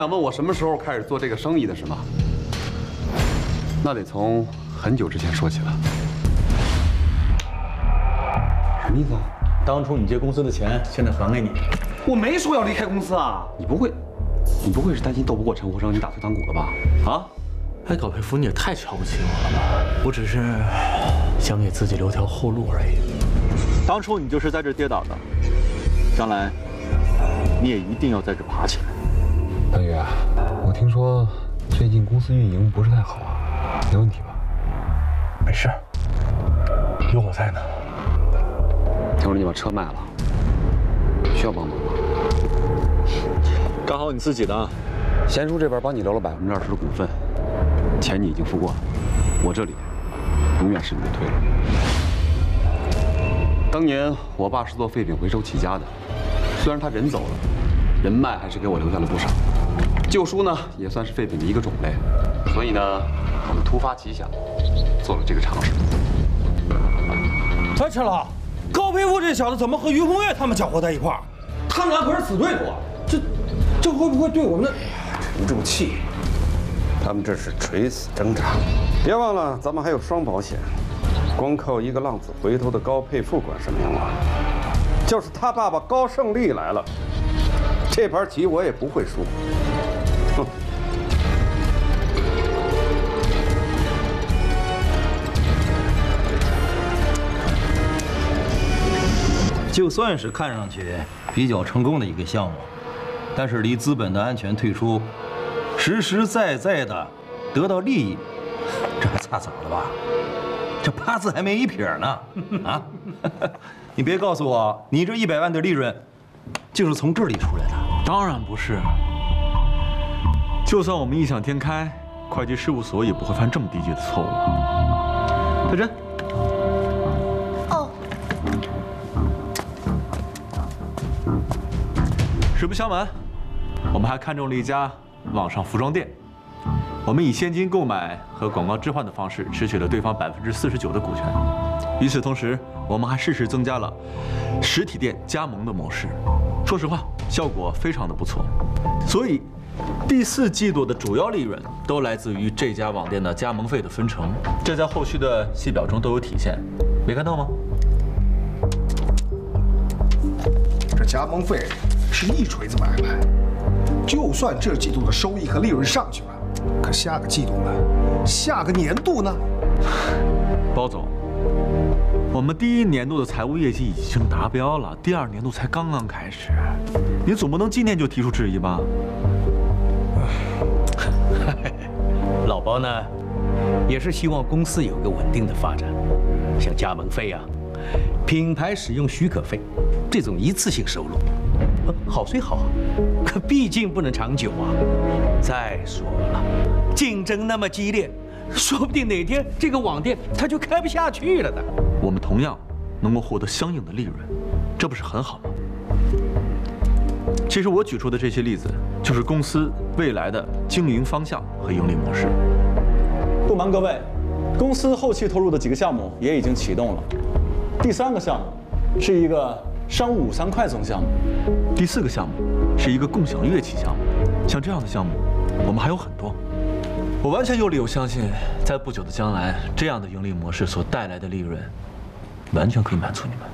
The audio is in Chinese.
想问我什么时候开始做这个生意的是吗？那得从很久之前说起了。什么意思啊？ 当初你借公司的钱，现在还给你。 我没说要离开公司啊！你不会是担心斗不过陈活生，你打退堂鼓了吧？啊？ 哎，高佩夫，你也太瞧不起我了吧！我只是想给自己留条后路而已。当初你就是在这跌倒的，将来你也一定要在这爬起来。 腾宇，我听说最近公司运营不是太好啊，没问题吧？ 没事，有我在呢。 听说你把车卖了，需要帮忙吗？ 刚好你自己的。 贤叔这边帮你留了20%的股份，钱你已经付过了，我这里永远是你的退路。当年我爸是做废品回收起家的，虽然他人走了，人脉还是给我留下了不少。旧书呢，也算是废品的一个种类，所以呢，我们突发奇想，做了这个尝试。 哎，陈老，高培富这小子怎么和于红月他们搅和在一块儿？他们俩可是死对头啊！这会不会对我们的？ 沉住气，他们这是垂死挣扎。别忘了，咱们还有双保险，光靠一个浪子回头的高佩富管什么用啊？就是他爸爸高胜利来了，这盘棋我也不会输。哼。 就算是看上去比较成功的一个项目，但是离资本的安全退出，实实在在的得到利益，这还差早了吧？这八字还没一撇呢！啊，你别告诉我，你这100万的利润就是从这里出来的？ 当然不是。就算我们异想天开，会计事务所也不会犯这么低级的错误。特珍。实不相瞒，我们还看中了一家网上服装店。我们以现金购买和广告置换的方式，持取了对方49%的股权。与此同时，我们还适时增加了实体店加盟的模式。说实话，效果非常的不错。所以，第4季度的主要利润都来自于这家网店的加盟费的分成，这在后续的细表中都有体现。没看到吗？ 这加盟费是一锤子买卖，就算这季度的收益和利润上去了，可下个季度呢？下个年度呢？ 包总，我们第1年度的财务业绩已经达标了，第2年度才刚刚开始，你总不能今天就提出质疑吧？ 老包呢，也是希望公司有个稳定的发展，像加盟费啊、品牌使用许可费这种一次性收入，好虽好，可毕竟不能长久啊。再说了，竞争那么激烈，说不定哪天这个网店它就开不下去了的。 我们同样能够获得相应的利润，这不是很好吗？其实我举出的这些例子，就是公司未来的经营方向和盈利模式。 不瞒各位，公司后期投入的几个项目也已经启动了。第3个项目是一个商务午餐快送项目， 第4个项目是一个共享乐器项目。像这样的项目，我们还有很多。我完全有理由相信，在不久的将来，这样的盈利模式所带来的利润，完全可以满足你们。